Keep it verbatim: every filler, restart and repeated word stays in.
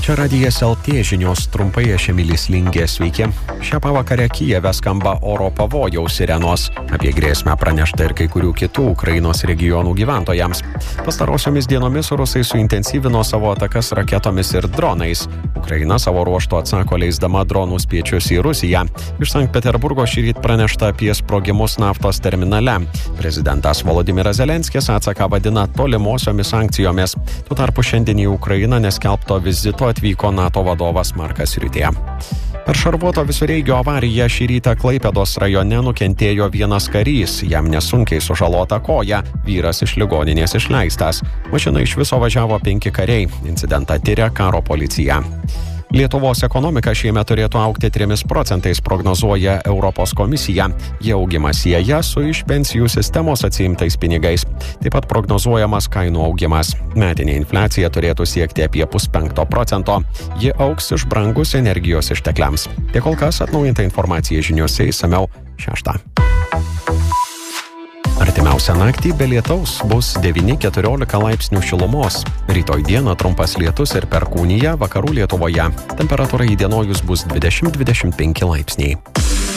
Čia radijas L T žinios, trumpai aš Emilis Lingė, sveiki. Šią pavakarę Kijeve skamba oro pavojaus sirenos. Apie grėsmę pranešta ir kai kurių kitų Ukrainos regionų gyventojams. Pastarosiomis dienomis rusai suintensyvino savo atakas raketomis ir dronais. Ukraina savo ruožtu atsako leisdama dronų spiečius į Rusiją. Iš Sankt Peterburgo šįryt pranešta apie sprogimus naftos terminale. Prezidentas Volodimiras Zelenskis atsaką vadina tolimosiomis sankcijomis. Tuo tarpu šiandien į Ukrainą neskelbto vizito atvyko NATO vadovas Markas Riutė. Per šarvuoto visureigio avariją šį rytą Klaipėdos rajone nukentėjo vienas karys, jam nesunkiai sužalota koja, vyras iš ligoninės išleistas. Mašina iš viso važiavo penki kariai, incidentą tiria karo policija. Lietuvos ekonomika šiemet turėtų augti trimis procentais, prognozuoja Europos komisija. Jie augimą sieja su iš pensijų sistemos atsiimtais pinigais. Taip pat prognozuojamas kainų augimas. Metinė infliacija turėtų siekti apie puspenkto procento. Ji augs išbrangus energijos ištekliams. Tiek kol kas atnaujinta informacija žiniose išsamiau šeštą. Artimiausią naktį be lietaus bus devyni keturiolika laipsnių šilumos. Rytoj dieną trumpas lietus ir perkūnija vakarų Lietuvoje. Temperatūra įdienojus bus dvidešimt dvidešimt penki laipsniai.